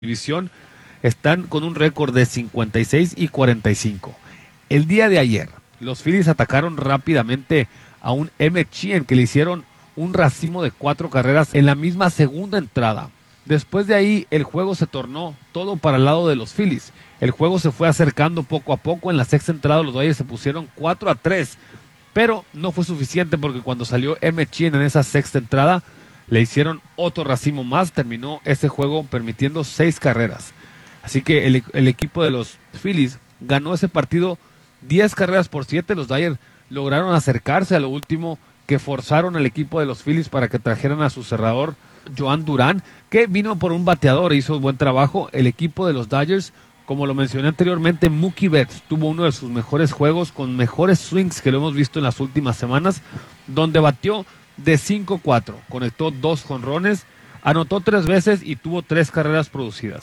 división están con un récord de 56-45. El día de ayer, los Phillies atacaron rápidamente a un Emmett Sheehan que le hicieron un racimo de 4 carreras en la misma segunda entrada. Después de ahí, el juego se tornó todo para el lado de los Phillies. El juego se fue acercando poco a poco. En la sexta entrada, los Dodgers se pusieron 4-3, pero no fue suficiente porque cuando salió Emmett Sheehan en esa sexta entrada, le hicieron otro racimo más. Terminó ese juego permitiendo 6 carreras. Así que el equipo de los Phillies ganó ese partido 10 carreras por 7. Los Dodgers lograron acercarse a lo último, que forzaron al equipo de los Phillies para que trajeran a su cerrador Jhoan Duran, que vino por un bateador e hizo buen trabajo. El equipo de los Dodgers, como lo mencioné anteriormente, Mookie Betts tuvo uno de sus mejores juegos, con mejores swings que lo hemos visto en las últimas semanas, donde batió de 5-4, conectó 2 jonrones, anotó 3 veces y tuvo 3 carreras producidas.